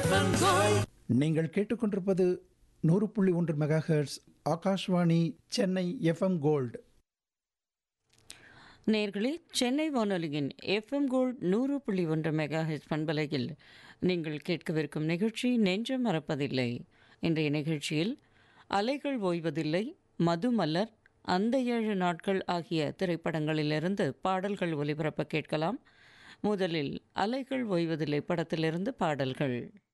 நீங்கள் கேட்டுக்கொண்டிருப்பது 100.1 megahertz Akashvani Chennai FM gold. நேர்களே, சென்னை வானொலியின் எஃப்எம் கோல்ட் 100.1 மெகாஹெர்ட்ஸ் பண்பலையில் நீங்கள் கேட்கவிருக்கும் நிகழ்ச்சி நெஞ்சம் மறப்பதில்லை. இன்றைய நிகழ்ச்சியில் அலைகள் ஓய்வதில்லை, மதுமலர், அந்த 7 நாட்கள் ஆகிய திரைப்படங்களிலிருந்து பாடல்கள் ஒலிபரப்ப கேட்கலாம். முதலில் அலைகள் ஓய்வதில்லை படத்திலிருந்து பாடல்கள்.